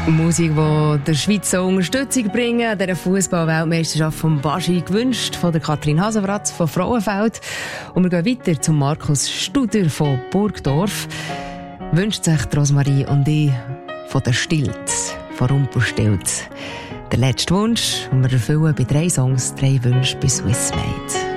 Musik, die der Schweiz so Unterstützung bringen, an dieser Fußball-Weltmeisterschaft von Baschi, gewünscht von der Katrin Hasenwratz von Frauenfeld. Und wir gehen weiter zum Markus Studer von Burgdorf. Wünscht sich Rosmarie und ich von der Stilz, von Rumpelstilz. Der letzte Wunsch, und wir erfüllen bei 3 Songs 3 Wünsche bei Swissmade.